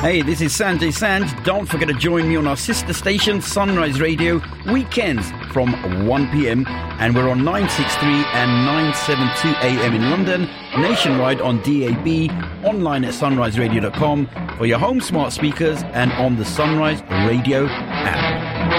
Hey, this is Sanjay Sanj. Don't forget to join me on our sister station, Sunrise Radio, weekends from 1 p.m. And we're on 963 and 972 AM in London, nationwide on DAB, online at sunriseradio.com, for your home smart speakers and on the Sunrise Radio app.